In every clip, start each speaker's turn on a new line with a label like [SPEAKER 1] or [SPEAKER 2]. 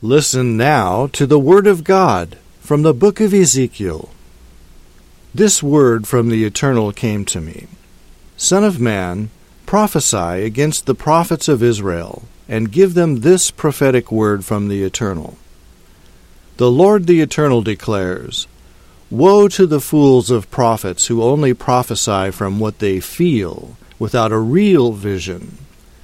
[SPEAKER 1] Listen now to the Word of God from the book of Ezekiel. This word from the Eternal came to me. Son of man, prophesy against the prophets of Israel, and give them this prophetic word from the Eternal. The Lord the Eternal declares, Woe to the fools of prophets who only prophesy from what they feel, without a real vision.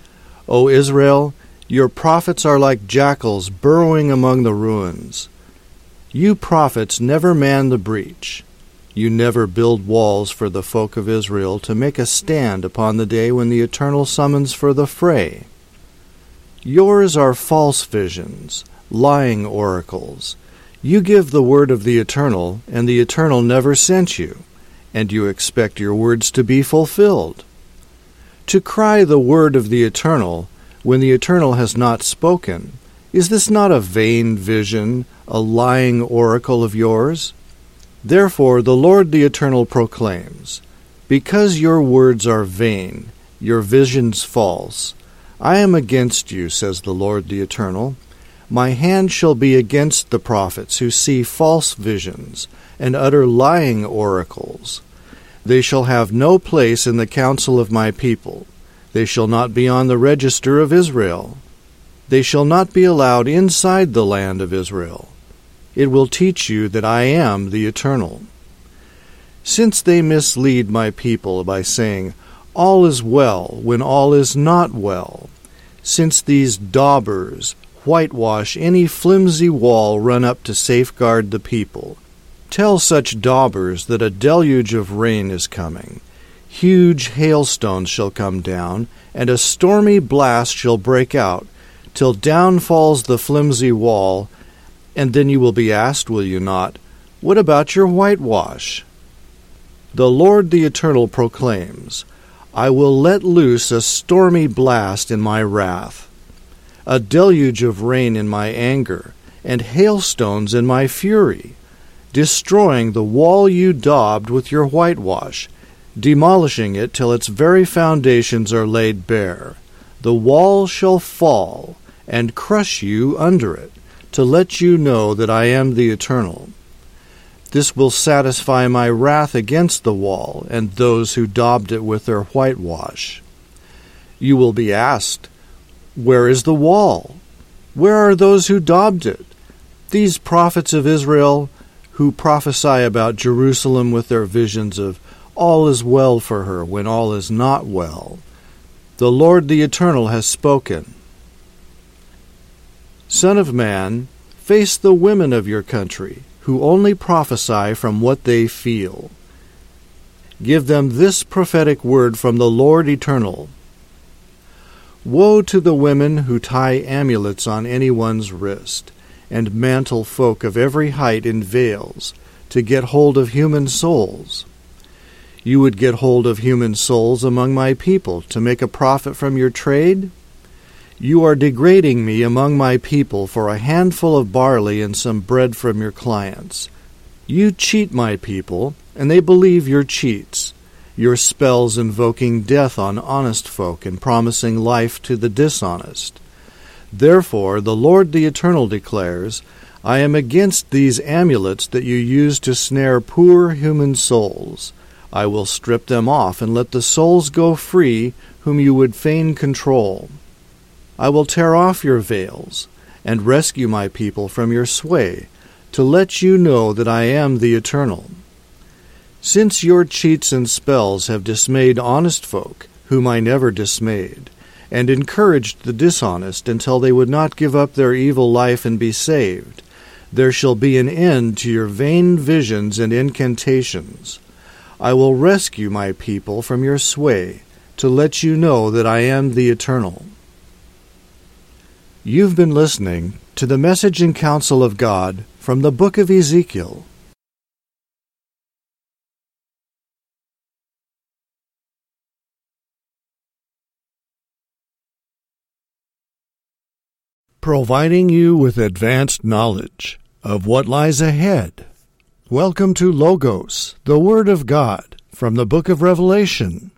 [SPEAKER 1] O Israel, your prophets are like jackals burrowing among the ruins. You prophets never man the breach. You never build walls for the folk of Israel to make a stand upon the day when the Eternal summons for the fray. Yours are false visions, lying oracles. You give the word of the Eternal, and the Eternal never sent you, and you expect your words to be fulfilled. To cry the word of the Eternal, when the Eternal has not spoken, is this not a vain vision, a lying oracle of yours? Therefore the Lord the Eternal proclaims, Because your words are vain, your visions false, I am against you, says the Lord the Eternal. My hand shall be against the prophets who see false visions and utter lying oracles. They shall have no place in the council of my people. They shall not be on the register of Israel. They shall not be allowed inside the land of Israel. It will teach you that I am the Eternal. Since they mislead my people by saying, All is well, when all is not well, since these daubers whitewash any flimsy wall run up to safeguard the people, tell such daubers that a deluge of rain is coming. Huge hailstones shall come down, and a stormy blast shall break out, till down falls the flimsy wall, and then you will be asked, will you not, What about your whitewash? The Lord the Eternal proclaims, I will let loose a stormy blast in my wrath, a deluge of rain in my anger, and hailstones in my fury, destroying the wall you daubed with your whitewash, demolishing it till its very foundations are laid bare. The wall shall fall, and crush you under it, to let you know that I am the Eternal. This will satisfy my wrath against the wall and those who daubed it with their whitewash. You will be asked, Where is the wall? Where are those who daubed it? These prophets of Israel who prophesy about Jerusalem with their visions of all is well for her when all is not well. The Lord the Eternal has spoken. Son of man, face the women of your country, who only prophesy from what they feel. Give them this prophetic word from the Lord Eternal. Woe to the women who tie amulets on anyone's wrist, and mantle folk of every height in veils, to get hold of human souls. You would get hold of human souls among my people to make a profit from your trade? You are degrading me among my people for a handful of barley and some bread from your clients. You cheat my people, and they believe your cheats, your spells invoking death on honest folk and promising life to the dishonest. Therefore the Lord the Eternal declares, I am against these amulets that you use to snare poor human souls. I will strip them off and let the souls go free whom you would fain control. I will tear off your veils and rescue my people from your sway, to let you know that I am the Eternal. Since your cheats and spells have dismayed honest folk, whom I never dismayed, and encouraged the dishonest until they would not give up their evil life and be saved, there shall be an end to your vain visions and incantations. I will rescue my people from your sway, to let you know that I am the Eternal. You've been listening to the Message and Counsel of God from the book of Ezekiel. Providing you with advanced knowledge of what lies ahead. Welcome to Logos, the Word of God, from the book of Revelation.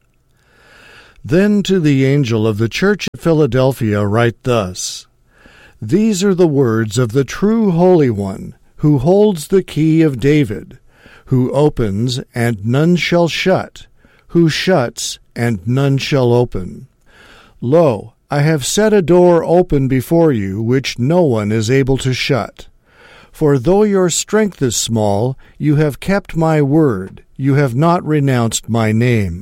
[SPEAKER 1] Then to the angel of the church at Philadelphia write thus, These are the words of the true Holy One, who holds the key of David, who opens, and none shall shut, who shuts, and none shall open. Lo, I have set a door open before you, which no one is able to shut. For though your strength is small, you have kept my word, you have not renounced my name.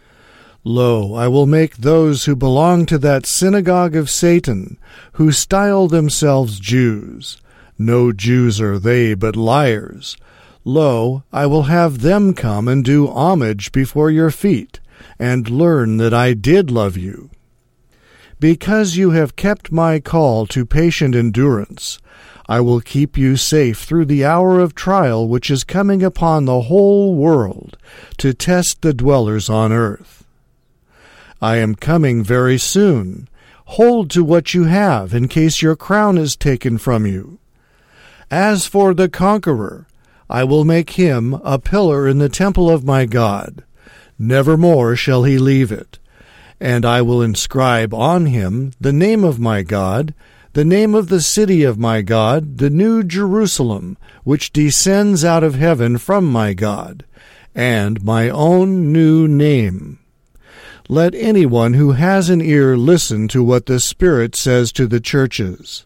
[SPEAKER 1] Lo, I will make those who belong to that synagogue of Satan, who style themselves Jews. No Jews are they, but liars. Lo, I will have them come and do homage before your feet, and learn that I did love you. Because you have kept my call to patient endurance, I will keep you safe through the hour of trial which is coming upon the whole world to test the dwellers on earth. I am coming very soon. Hold to what you have in case your crown is taken from you. As for the conqueror, I will make him a pillar in the temple of my God. Nevermore shall he leave it. And I will inscribe on him the name of my God, the name of the city of my God, the new Jerusalem, which descends out of heaven from my God, and my own new name. Let anyone who has an ear listen to what the Spirit says to the churches.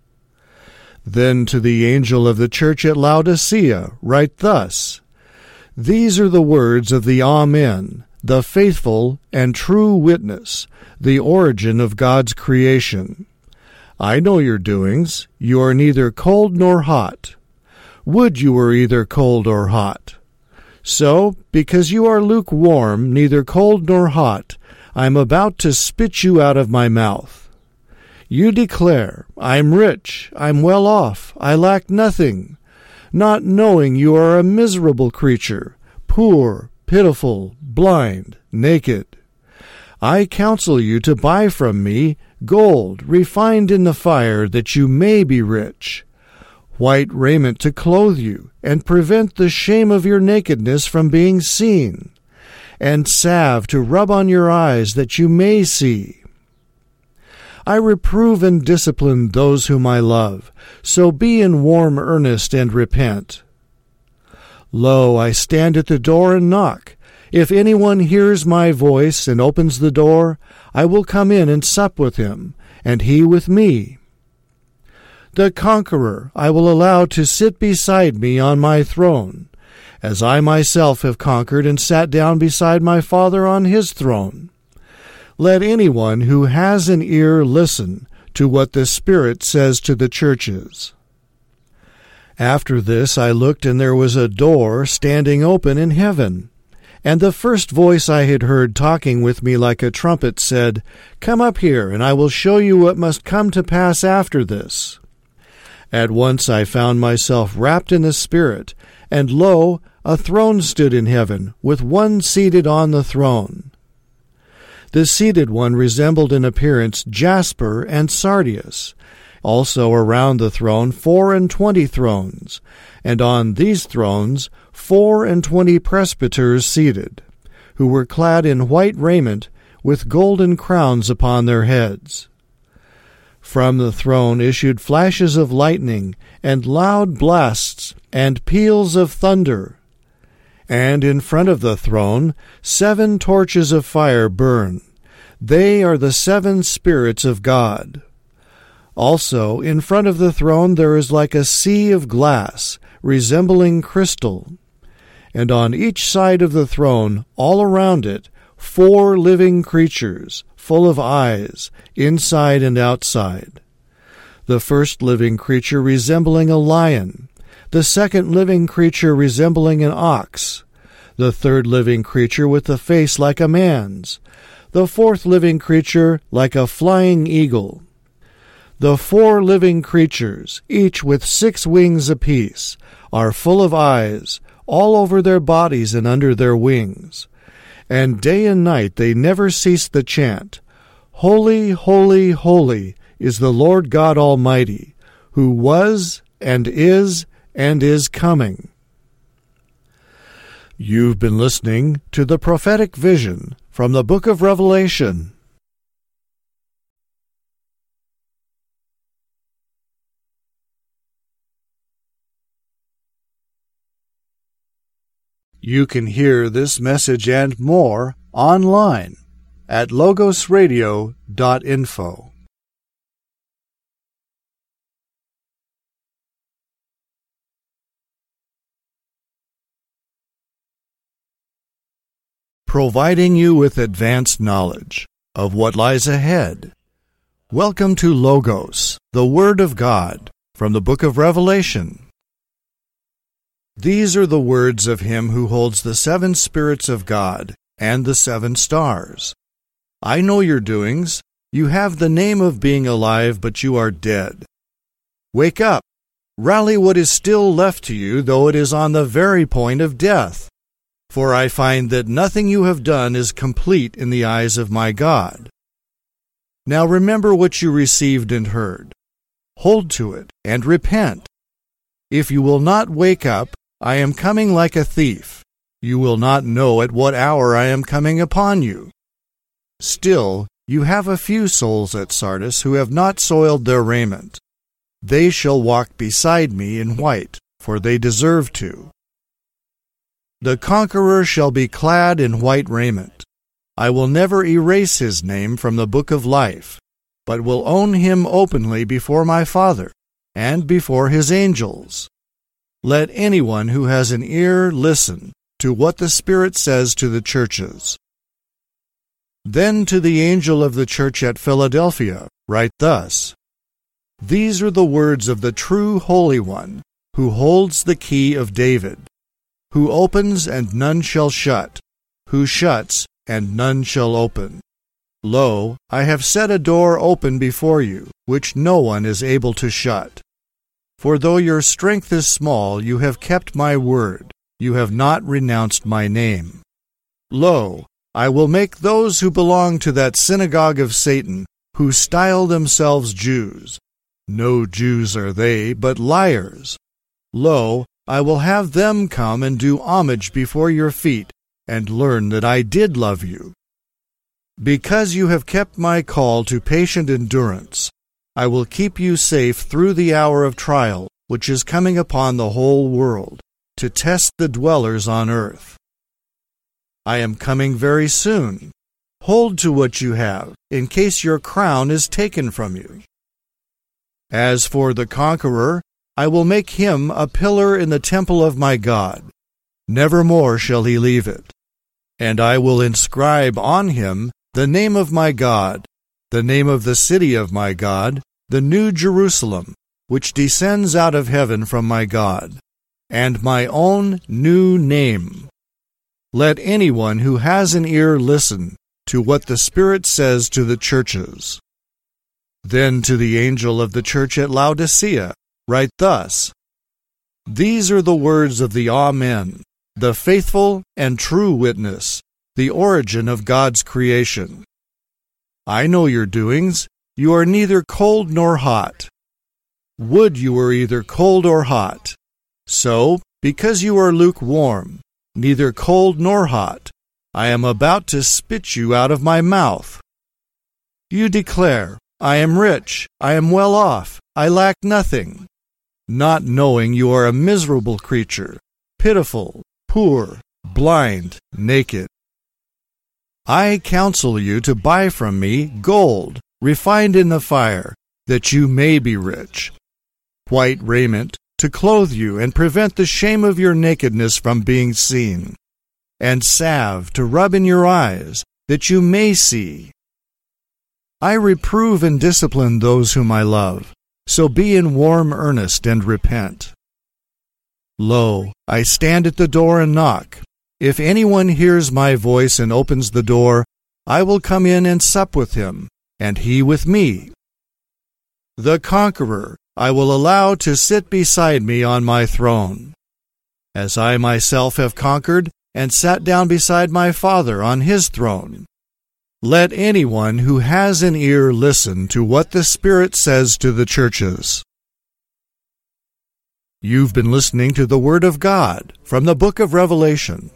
[SPEAKER 1] Then to the angel of the church at Laodicea write thus, These are the words of the Amen, the faithful and true witness, the origin of God's creation. I know your doings. You are neither cold nor hot. Would you were either cold or hot. So, because you are lukewarm, neither cold nor hot, I am about to spit you out of my mouth. You declare, I am rich, I am well off, I lack nothing, not knowing you are a miserable creature, poor, pitiful, blind, naked. I counsel you to buy from me gold refined in the fire, that you may be rich, white raiment to clothe you, and prevent the shame of your nakedness from being seen, and salve to rub on your eyes, that you may see. I reprove and discipline those whom I love, so be in warm earnest and repent. Lo, I stand at the door and knock. If anyone hears my voice and opens the door, I will come in and sup with him, and he with me. The conqueror I will allow to sit beside me on my throne, as I myself have conquered and sat down beside my Father on his throne. Let anyone who has an ear listen to what the Spirit says to the churches. After this I looked, and there was a door standing open in heaven. And the first voice I had heard talking with me like a trumpet said, Come up here, and I will show you what must come to pass after this. At once I found myself wrapped in the Spirit, and lo, a throne stood in heaven, with one seated on the throne. The seated one resembled in appearance jasper and sardius. Also around the throne 24 thrones, and on these thrones 24 presbyters seated, who were clad in white raiment, with golden crowns upon their heads. From the throne issued flashes of lightning, and loud blasts, and peals of thunder. And in front of the throne 7 torches of fire burn. They are the 7 spirits of God. Also, in front of the throne there is like a sea of glass, resembling crystal. And on each side of the throne, all around it, 4 living creatures, full of eyes, inside and outside. The first living creature resembling a lion, the second living creature resembling an ox, the third living creature with a face like a man's, the fourth living creature like a flying eagle. The 4 living creatures, each with 6 wings apiece, are full of eyes, all over their bodies and under their wings. And day and night they never cease the chant, Holy, holy, holy is the Lord God Almighty, who was and is coming. You've been listening to the prophetic vision from the book of Revelation. You can hear this message and more online at logosradio.info. Providing you with advanced knowledge of what lies ahead. Welcome to Logos, the Word of God, from the book of Revelation. These are the words of him who holds the 7 spirits of God and the 7 stars. I know your doings. You have the name of being alive, but you are dead. Wake up. Rally what is still left to you, though it is on the very point of death. For I find that nothing you have done is complete in the eyes of my God. Now remember what you received and heard. Hold to it and repent. If you will not wake up, I am coming like a thief. You will not know at what hour I am coming upon you. Still, you have a few souls at Sardis who have not soiled their raiment. They shall walk beside me in white, for they deserve to. The conqueror shall be clad in white raiment. I will never erase his name from the book of life, but will own him openly before my Father and before his angels. Let anyone who has an ear listen to what the Spirit says to the churches. Then to the angel of the church at Philadelphia write thus: These are the words of the true Holy One, who holds the key of David, who opens and none shall shut, who shuts and none shall open. Lo, I have set a door open before you, which no one is able to shut. For though your strength is small, you have kept my word, you have not renounced my name. Lo, I will make those who belong to that synagogue of Satan, who style themselves Jews. No Jews are they, but liars. Lo, I will have them come and do homage before your feet, and learn that I did love you. Because you have kept my call to patient endurance, I will keep you safe through the hour of trial, which is coming upon the whole world, to test the dwellers on earth. I am coming very soon. Hold to what you have, in case your crown is taken from you. As for the conqueror, I will make him a pillar in the temple of my God. Nevermore shall he leave it. And I will inscribe on him the name of my God, the name of the city of my God, the New Jerusalem, which descends out of heaven from my God, and my own new name. Let anyone who has an ear listen to what the Spirit says to the churches. Then to the angel of the church at Laodicea write thus: These are the words of the Amen, the faithful and true witness, the origin of God's creation. I know your doings. You are neither cold nor hot. Would you were either cold or hot. So, because you are lukewarm, neither cold nor hot, I am about to spit you out of my mouth. You declare, I am rich, I am well off, I lack nothing, not knowing you are a miserable creature, pitiful, poor, blind, naked. I counsel you to buy from me gold, refined in the fire, that you may be rich, white raiment to clothe you and prevent the shame of your nakedness from being seen, and salve to rub in your eyes, that you may see. I reprove and discipline those whom I love, so be in warm earnest and repent. Lo, I stand at the door and knock. If anyone hears my voice and opens the door, I will come in and sup with him, and he with me. The conqueror I will allow to sit beside me on my throne, as I myself have conquered and sat down beside my Father on his throne. Let anyone who has an ear listen to what the Spirit says to the churches. You've been listening to the Word of God from the book of Revelation.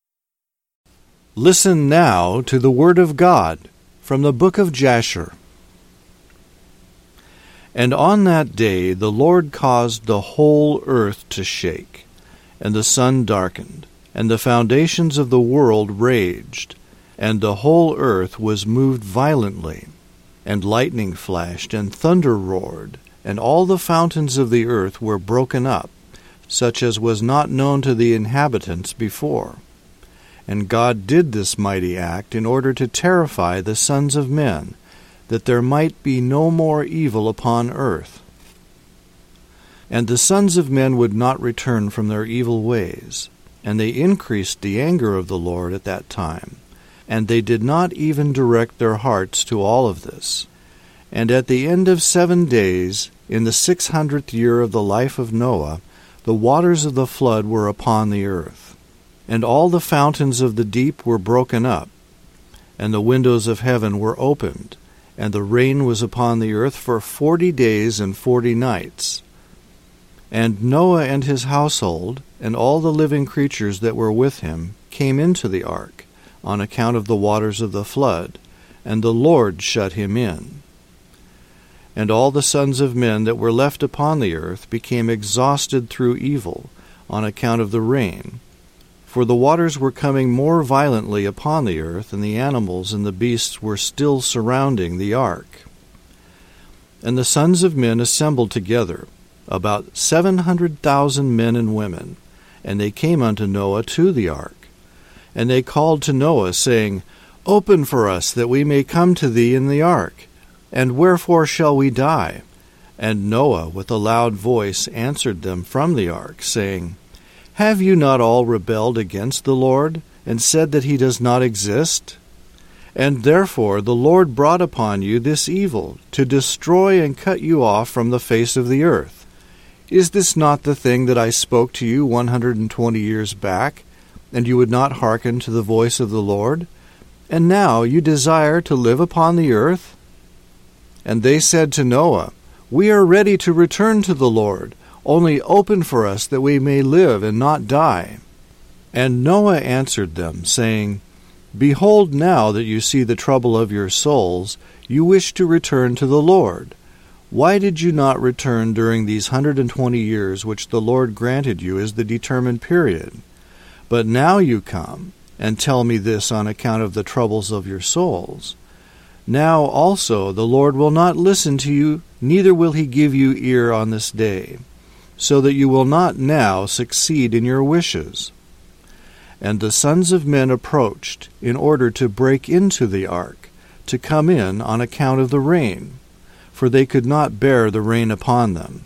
[SPEAKER 1] Listen now to the Word of God from the book of Jasher. And on that day the Lord caused the whole earth to shake, and the sun darkened, and the foundations of the world raged, and the whole earth was moved violently, and lightning flashed, and thunder roared, and all the fountains of the earth were broken up, such as was not known to the inhabitants before. And God did this mighty act in order to terrify the sons of men, that there might be no more evil upon earth. And the sons of men would not return from their evil ways, and they increased the anger of the Lord at that time, and they did not even direct their hearts to all of this. And at the end of 7 days, in the 600th year of the life of Noah, the waters of the flood were upon the earth, and all the fountains of the deep were broken up, and the windows of heaven were opened, and the rain was upon the earth for 40 days and 40 nights. And Noah and his household, and all the living creatures that were with him, came into the ark, on account of the waters of the flood, and the Lord shut him in. And all the sons of men that were left upon the earth became exhausted through evil, on account of the rain. For the waters were coming more violently upon the earth, and the animals and the beasts were still surrounding the ark. And the sons of men assembled together, about 700,000 men and women, and they came unto Noah to the ark. And they called to Noah, saying, Open for us, that we may come to thee in the ark. And wherefore shall we die? And Noah with a loud voice answered them from the ark, saying, Have you not all rebelled against the Lord, and said that he does not exist? And therefore the Lord brought upon you this evil, to destroy and cut you off from the face of the earth. Is this not the thing that I spoke to you 120 years back, and you would not hearken to the voice of the Lord? And now you desire to live upon the earth? And they said to Noah, We are ready to return to the Lord, only open for us that we may live and not die. And Noah answered them, saying, Behold, now that you see the trouble of your souls, you wish to return to the Lord. Why did you not return during these 120 years which the Lord granted you as the determined period? But now you come, and tell me this on account of the troubles of your souls. Now also the Lord will not listen to you, neither will he give you ear on this day, so that you will not now succeed in your wishes. And the sons of men approached, in order to break into the ark, to come in on account of the rain, for they could not bear the rain upon them.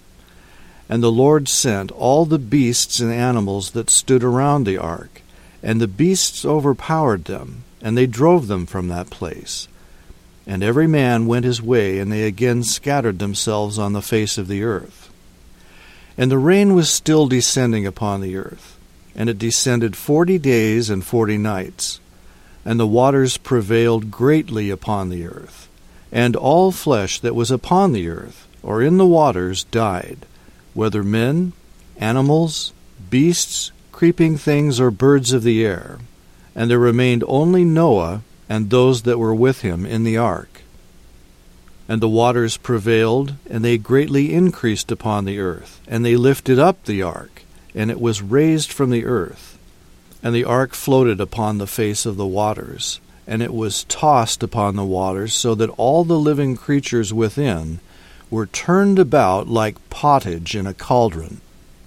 [SPEAKER 1] And the Lord sent all the beasts and animals that stood around the ark, and the beasts overpowered them, and they drove them from that place. And every man went his way, and they again scattered themselves on the face of the earth. And the rain was still descending upon the earth, and it descended 40 days and 40 nights. And the waters prevailed greatly upon the earth, and all flesh that was upon the earth, or in the waters, died, whether men, animals, beasts, creeping things, or birds of the air. And there remained only Noah and those that were with him in the ark. And the waters prevailed, and they greatly increased upon the earth, and they lifted up the ark, and it was raised from the earth. And the ark floated upon the face of the waters, and it was tossed upon the waters, so that all the living creatures within were turned about like pottage in a cauldron.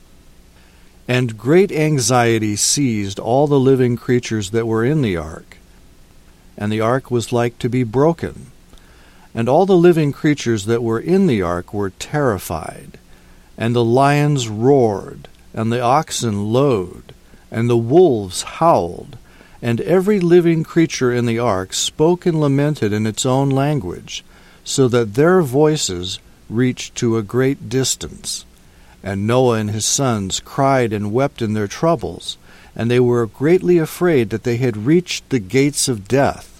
[SPEAKER 1] And great anxiety seized all the living creatures that were in the ark, and the ark was like to be broken. And all the living creatures that were in the ark were terrified. And the lions roared, and the oxen lowed, and the wolves howled, and every living creature in the ark spoke and lamented in its own language, so that their voices reached to a great distance. And Noah and his sons cried and wept in their troubles, and they were greatly afraid that they had reached the gates of death.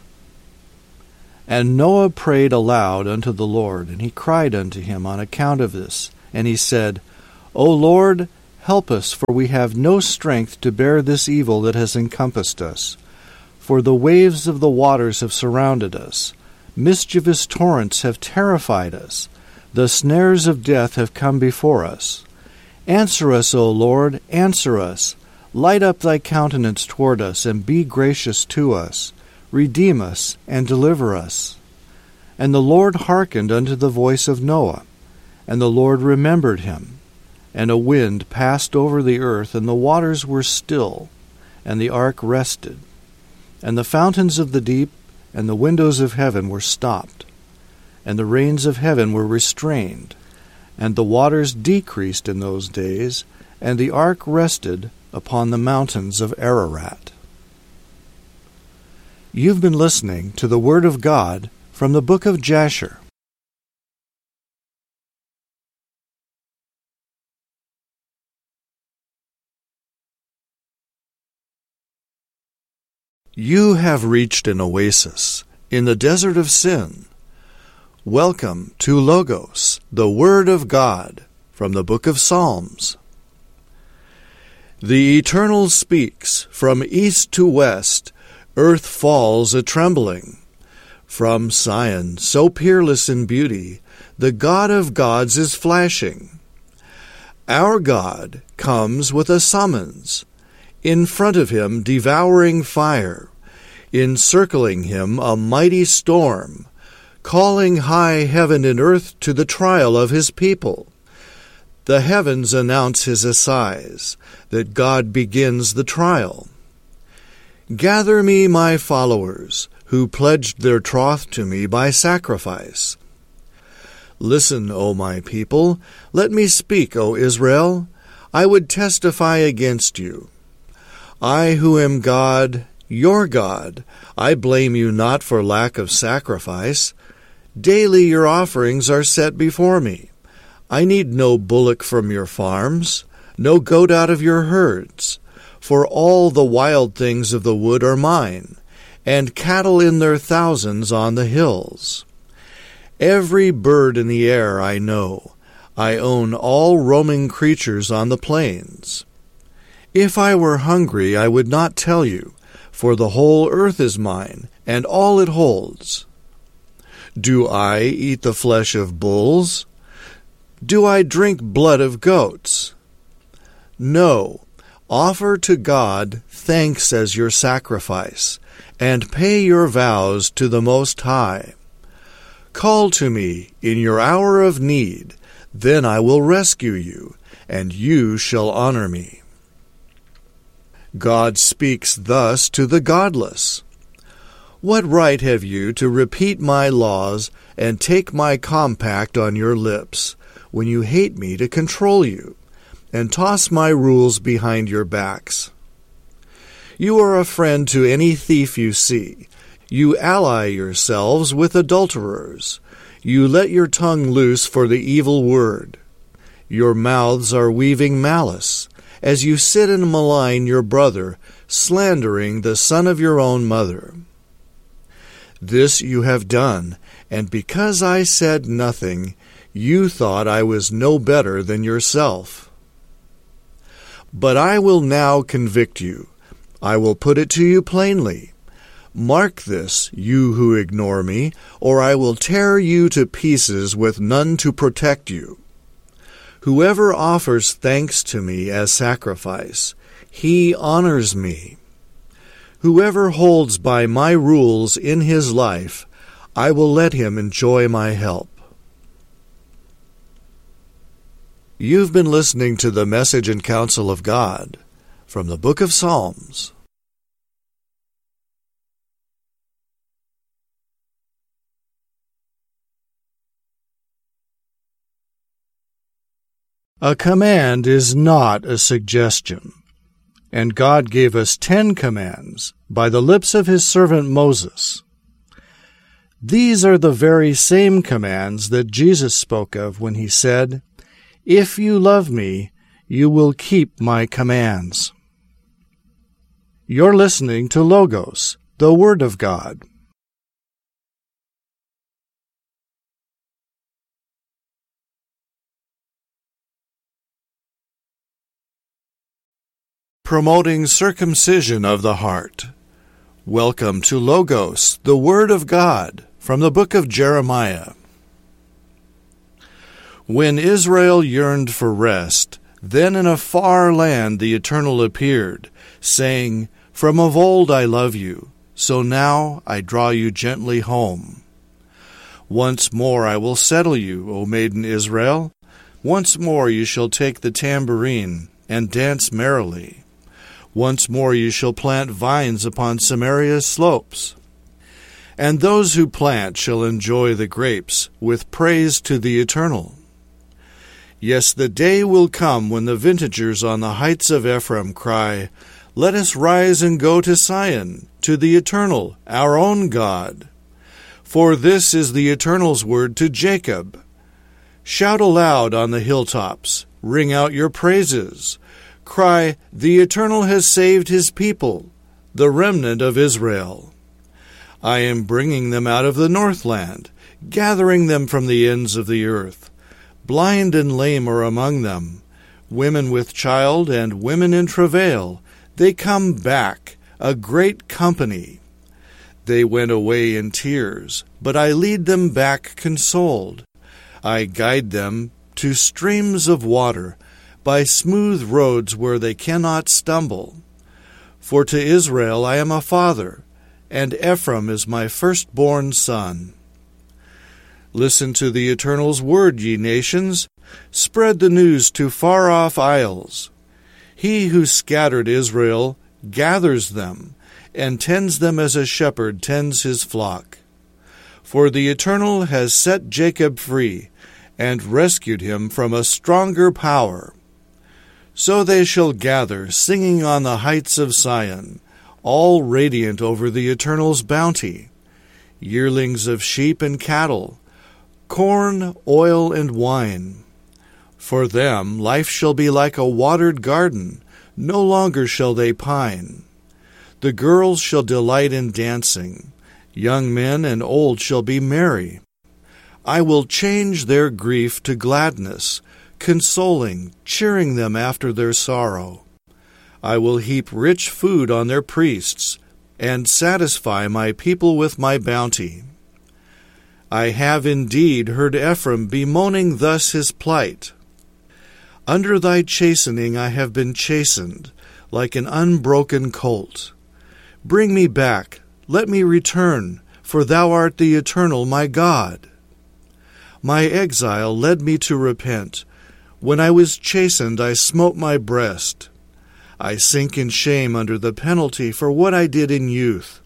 [SPEAKER 1] And Noah prayed aloud unto the Lord, and he cried unto him on account of this. And he said, O Lord, help us, for we have no strength to bear this evil that has encompassed us. For the waves of the waters have surrounded us. Mischievous torrents have terrified us. The snares of death have come before us. Answer us, O Lord, answer us. Light up thy countenance toward us, and be gracious to us. Redeem us, and deliver us. And the Lord hearkened unto the voice of Noah, and the Lord remembered him. And a wind passed over the earth, and the waters were still, and the ark rested. And the fountains of the deep and the windows of heaven were stopped, and the rains of heaven were restrained, and the waters decreased in those days, and the ark rested upon the mountains of Ararat. You've been listening to the Word of God from the book of Jasher. You have reached an oasis in the desert of sin. Welcome to Logos, the Word of God, from the book of Psalms. The Eternal speaks, from east to west, earth falls a-trembling. From Sion, so peerless in beauty, the God of gods is flashing. Our God comes with a summons. In front of him devouring fire, encircling him a mighty storm, calling high heaven and earth to the trial of his people. The heavens announce his assize, that God begins the trial. Gather me my followers, who pledged their troth to me by sacrifice. Listen, O my people, let me speak, O Israel. I would testify against you. I who am God, your God, I blame you not for lack of sacrifice. Daily your offerings are set before me. I need no bullock from your farms, no goat out of your herds, for all the wild things of the wood are mine, and cattle in their thousands on the hills. Every bird in the air I know. I own all roaming creatures on the plains. If I were hungry, I would not tell you, for the whole earth is mine, and all it holds. Do I eat the flesh of bulls? Do I drink blood of goats? No, offer to God thanks as your sacrifice, and pay your vows to the Most High. Call to me in your hour of need, then I will rescue you, and you shall honor me. God speaks thus to the godless. What right have you to repeat my laws and take my compact on your lips, when you hate me to control you, and toss my rules behind your backs? You are a friend to any thief you see. You ally yourselves with adulterers. You let your tongue loose for the evil word. Your mouths are weaving malice, as you sit and malign your brother, slandering the son of your own mother. This you have done, and because I said nothing, you thought I was no better than yourself. But I will now convict you. I will put it to you plainly. Mark this, you who ignore me, or I will tear you to pieces with none to protect you. Whoever offers thanks to me as sacrifice, he honors me. Whoever holds by my rules in his life, I will let him enjoy my help. You've been listening to the Message and Counsel of God from the Book of Psalms. A command is not a suggestion, and God gave us 10 commands by the lips of his servant Moses. These are the very same commands that Jesus spoke of when he said, "If you love me, you will keep my commands." You're listening to Logos, the Word of God. Promoting circumcision of the heart. Welcome to Logos, the Word of God, from the book of Jeremiah. When Israel yearned for rest, then in a far land the Eternal appeared, saying, From of old I love you, so now I draw you gently home. Once more I will settle you, O maiden Israel. Once more you shall take the tambourine and dance merrily. Once more you shall plant vines upon Samaria's slopes. And those who plant shall enjoy the grapes, with praise to the Eternal. Yes, the day will come when the vintagers on the heights of Ephraim cry, Let us rise and go to Sion, to the Eternal, our own God. For this is the Eternal's word to Jacob. Shout aloud on the hilltops, ring out your praises. Cry, The Eternal has saved his people, the remnant of Israel. I am bringing them out of the northland, gathering them from the ends of the earth. Blind and lame are among them, women with child and women in travail. They come back, a great company. They went away in tears, but I lead them back consoled. I guide them to streams of water, by smooth roads where they cannot stumble. For to Israel I am a father, and Ephraim is my firstborn son. Listen to the Eternal's word, ye nations. Spread the news to far-off isles. He who scattered Israel gathers them, and tends them as a shepherd tends his flock. For the Eternal has set Jacob free, and rescued him from a stronger power. So they shall gather, singing on the heights of Sion, all radiant over the Eternal's bounty, yearlings of sheep and cattle, corn, oil, and wine. For them life shall be like a watered garden, no longer shall they pine. The girls shall delight in dancing, young men and old shall be merry. I will change their grief to gladness, consoling, cheering them after their sorrow. I will heap rich food on their priests, and satisfy my people with my bounty. I have indeed heard Ephraim bemoaning thus his plight. Under thy chastening I have been chastened, like an unbroken colt. Bring me back, let me return, for thou art the Eternal my God. My exile led me to repent. When I was chastened, I smote my breast. I sink in shame under the penalty for what I did in youth.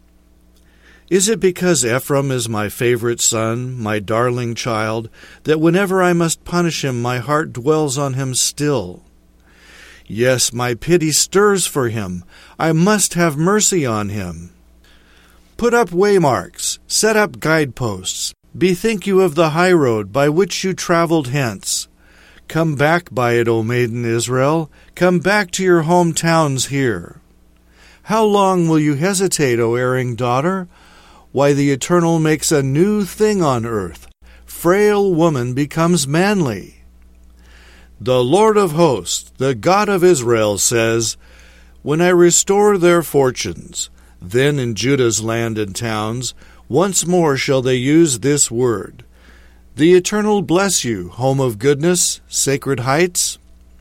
[SPEAKER 1] Is it because Ephraim is my favorite son, my darling child, that whenever I must punish him, my heart dwells on him still? Yes, my pity stirs for him. I must have mercy on him. Put up waymarks, set up guideposts. Bethink you of the high road by which you traveled hence. Come back by it, O maiden Israel. Come back to your hometowns here. How long will you hesitate, O erring daughter? Why, the Eternal makes a new thing on earth. Frail woman becomes manly. The Lord of hosts, the God of Israel, says, When I restore their fortunes, then in Judah's land and towns, once more shall they use this word. The Eternal bless you, home of goodness, sacred heights.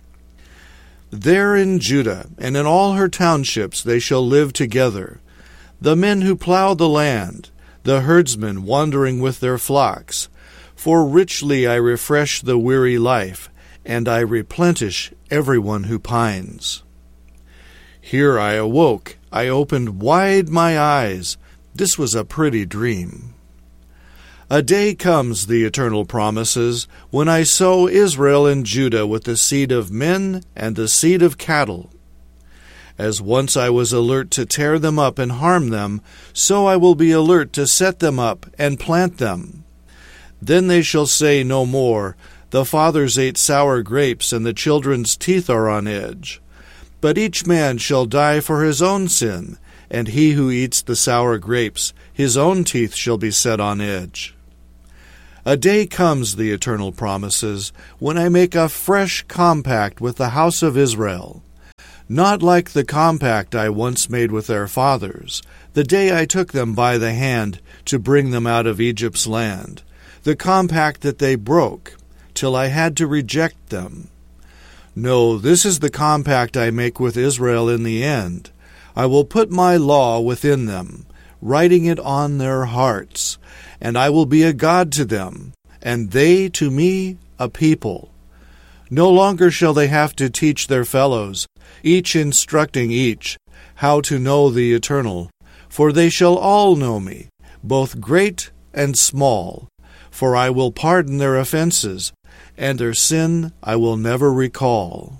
[SPEAKER 1] There in Judah and in all her townships they shall live together, the men who plow the land, the herdsmen wandering with their flocks. For richly I refresh the weary life, and I replenish everyone who pines. Here I awoke, I opened wide my eyes. This was a pretty dream. A day comes, the Eternal promises, when I sow Israel and Judah with the seed of men and the seed of cattle. As once I was alert to tear them up and harm them, so I will be alert to set them up and plant them. Then they shall say no more, The fathers ate sour grapes, and the children's teeth are on edge. But each man shall die for his own sin, and he who eats the sour grapes, his own teeth shall be set on edge. A day comes, the Eternal promises, when I make a fresh compact with the house of Israel. Not like the compact I once made with their fathers, the day I took them by the hand to bring them out of Egypt's land, the compact that they broke, till I had to reject them. No, this is the compact I make with Israel in the end. I will put my law within them, writing it on their hearts, and I will be a God to them, and they to me a people. No longer shall they have to teach their fellows, each instructing each, how to know the Eternal. For they shall all know me, both great and small. For I will pardon their offenses, and their sin I will never recall.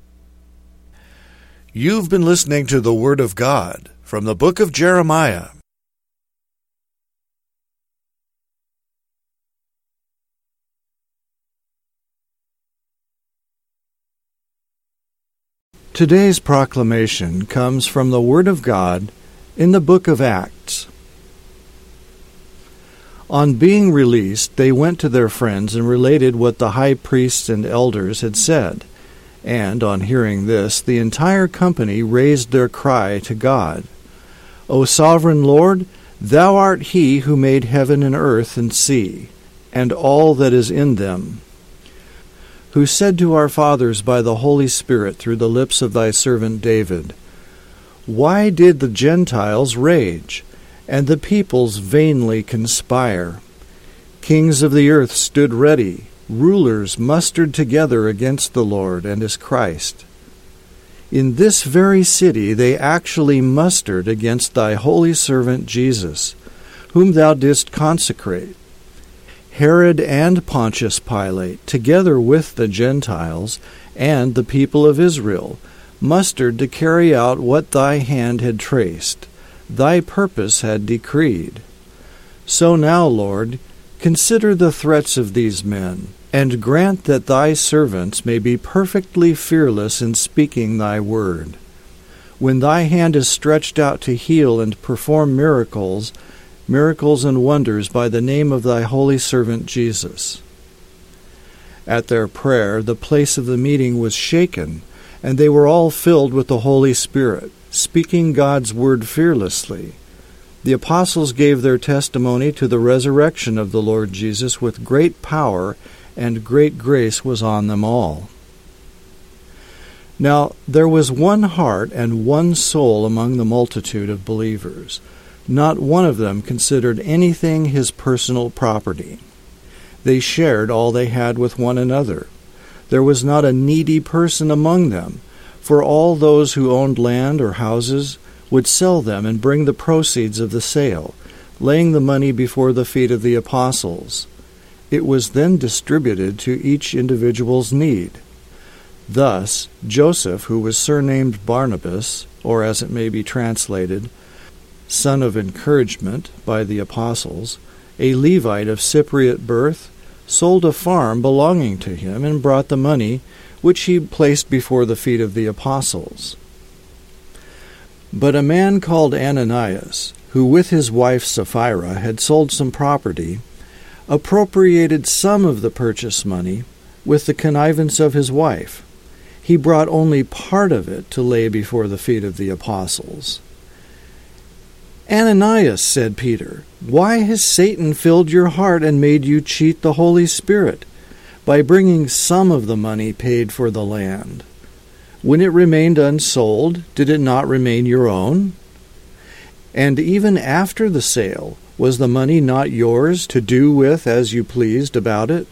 [SPEAKER 1] You've been listening to the Word of God from the book of Jeremiah. Today's proclamation comes from the Word of God in the book of Acts. On being released, they went to their friends and related what the high priests and elders had said. And on hearing this, the entire company raised their cry to God. O sovereign Lord, thou art he who made heaven and earth and sea, and all that is in them, who said to our fathers by the Holy Spirit through the lips of thy servant David, Why did the Gentiles rage, and the peoples vainly conspire? Kings of the earth stood ready, rulers mustered together against the Lord and his Christ. In this very city they actually mustered against thy holy servant Jesus, whom thou didst consecrate. Herod and Pontius Pilate, together with the Gentiles and the people of Israel, mustered to carry out what thy hand had traced, thy purpose had decreed. So now, Lord, consider the threats of these men, and grant that thy servants may be perfectly fearless in speaking thy word. When thy hand is stretched out to heal and perform miracles and wonders by the name of thy holy servant Jesus. At their prayer, the place of the meeting was shaken, and they were all filled with the Holy Spirit, speaking God's word fearlessly. The apostles gave their testimony to the resurrection of the Lord Jesus with great power, and great grace was on them all. Now there was one heart and one soul among the multitude of believers. Not one of them considered anything his personal property. They shared all they had with one another. There was not a needy person among them, for all those who owned land or houses would sell them and bring the proceeds of the sale, laying the money before the feet of the apostles. It was then distributed to each individual's need. Thus, Joseph, who was surnamed Barnabas, or as it may be translated, son of encouragement by the apostles, a Levite of Cypriot birth, sold a farm belonging to him and brought the money, which he placed before the feet of the apostles. But a man called Ananias, who with his wife Sapphira had sold some property, appropriated some of the purchase money with the connivance of his wife. He brought only part of it to lay before the feet of the apostles. Ananias, said Peter, why has Satan filled your heart and made you cheat the Holy Spirit by bringing some of the money paid for the land? When it remained unsold, did it not remain your own? And even after the sale, was the money not yours to do with as you pleased about it?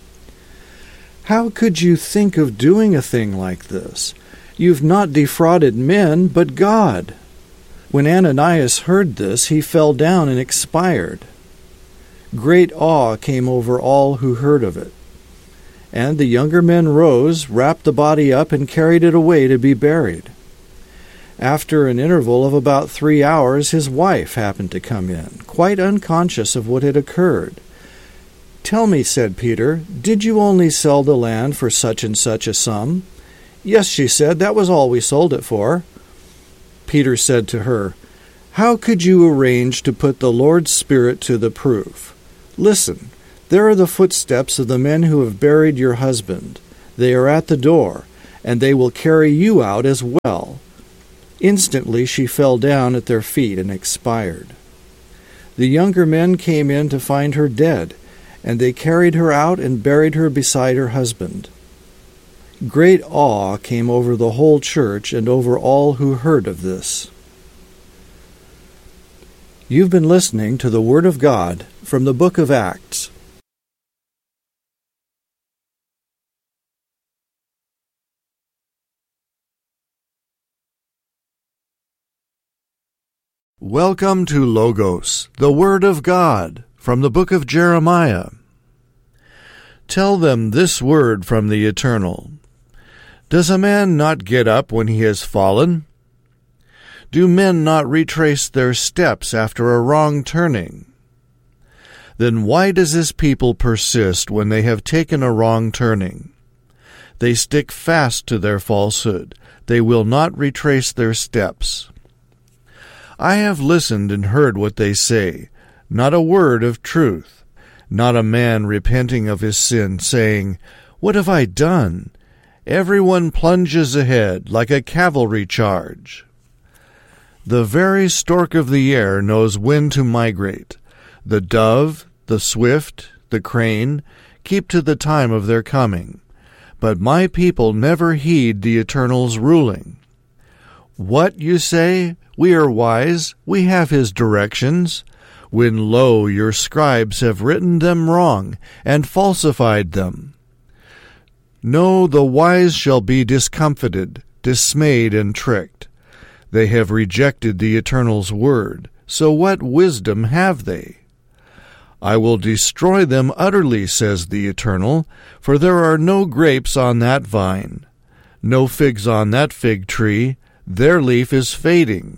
[SPEAKER 1] How could you think of doing a thing like this? You've not defrauded men, but God. When Ananias heard this, he fell down and expired. Great awe came over all who heard of it. And the younger men rose, wrapped the body up, and carried it away to be buried. After an interval of about 3 hours, his wife happened to come in, quite unconscious of what had occurred. Tell me, said Peter, did you only sell the land for such and such a sum? Yes, she said, that was all we sold it for. Peter said to her, How could you arrange to put the Lord's Spirit to the proof? Listen, there are the footsteps of the men who have buried your husband. They are at the door, and they will carry you out as well. Instantly she fell down at their feet and expired. The younger men came in to find her dead, And they carried her out and buried her beside her husband. Great awe came over the whole church and over all who heard of this. You've been listening to the Word of God from the book of Acts. Welcome to Logos, the Word of God, from the book of Jeremiah. Tell them this word from the Eternal. Does a man not get up when he has fallen? Do men not retrace their steps after a wrong turning? Then why does this people persist when they have taken a wrong turning? They stick fast to their falsehood. They will not retrace their steps. I have listened and heard what they say, not a word of truth, not a man repenting of his sin, saying, "What have I done?" Everyone plunges ahead like a cavalry charge. The very stork of the air knows when to migrate. The dove, the swift, the crane keep to the time of their coming. But my people never heed the Eternal's ruling. What, you say? We are wise, we have his directions, when lo, your scribes have written them wrong, and falsified them. No, the wise shall be discomfited, dismayed, and tricked. They have rejected the Eternal's word, so what wisdom have they? I will destroy them utterly, says the Eternal, for there are no grapes on that vine, no figs on that fig tree, their leaf is fading.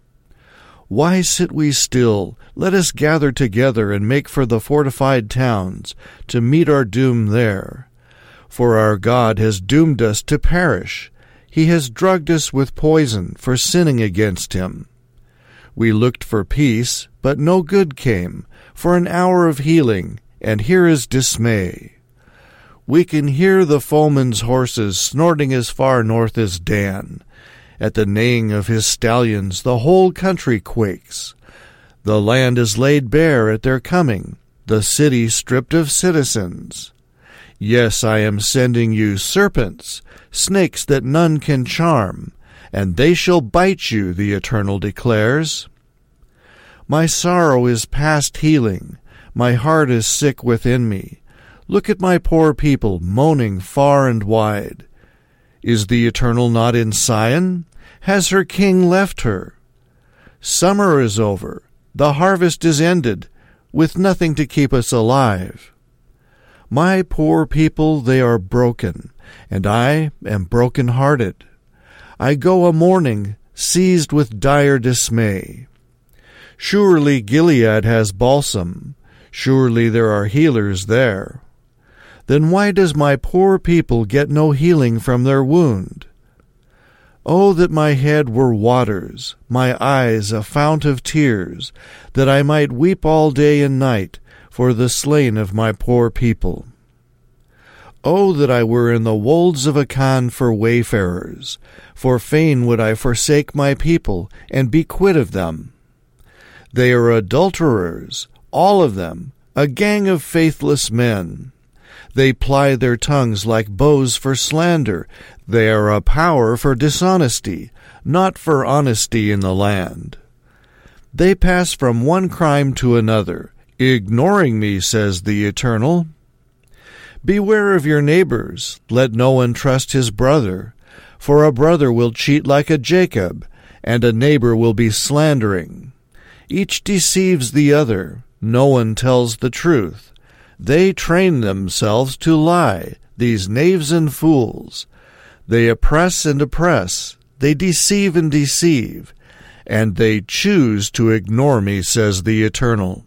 [SPEAKER 1] Why sit we still? Let us gather together and make for the fortified towns, to meet our doom there. For our God has doomed us to perish. He has drugged us with poison for sinning against him. We looked for peace, but no good came, for an hour of healing, and here is dismay. We can hear the foeman's horses snorting as far north as Dan. At the neighing of his stallions the whole country quakes. The land is laid bare at their coming, the city stripped of citizens. Yes, I am sending you serpents, snakes that none can charm, and they shall bite you, the Eternal declares. My sorrow is past healing, my heart is sick within me. Look at my poor people moaning far and wide. Is the Eternal not in Sion? Has her king left her? Summer is over, the harvest is ended, with nothing to keep us alive. My poor people, they are broken, and I am broken-hearted. I go a-mourning, seized with dire dismay. Surely Gilead has balsam, surely there are healers there. Then why does my poor people get no healing from their wound? Oh, that my head were waters, my eyes a fount of tears, that I might weep all day and night for the slain of my poor people. Oh, that I were in the wolds of Akan for wayfarers, for fain would I forsake my people and be quit of them. They are adulterers, all of them, a gang of faithless men. They ply their tongues like bows for slander. They are a power for dishonesty, not for honesty in the land. They pass from one crime to another, ignoring me, says the Eternal. Beware of your neighbors, let no one trust his brother, for a brother will cheat like a Jacob, and a neighbor will be slandering. Each deceives the other, no one tells the truth. They train themselves to lie, these knaves and fools. They oppress and oppress, they deceive and deceive, and they choose to ignore me, says the Eternal.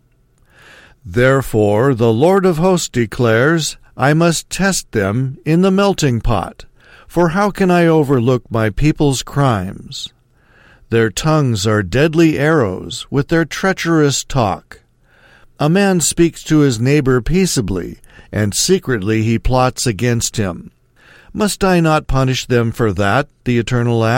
[SPEAKER 1] Therefore the Lord of hosts declares, I must test them in the melting pot, for how can I overlook my people's crimes? Their tongues are deadly arrows with their treacherous talk. A man speaks to his neighbor peaceably, and secretly he plots against him. Must I not punish them for that? The Eternal asks.